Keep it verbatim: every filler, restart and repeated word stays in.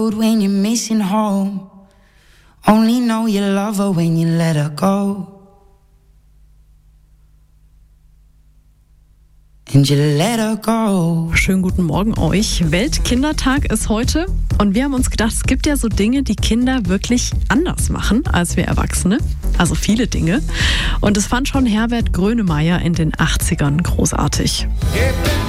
When you're missing home, only know you love her when you let her go. And you let her go. Schönen guten Morgen euch. Weltkindertag ist heute und wir haben uns gedacht, es gibt ja so Dinge, die Kinder wirklich anders machen als wir Erwachsene. Also viele Dinge. Und das fand schon Herbert Grönemeyer in den achtzigern großartig.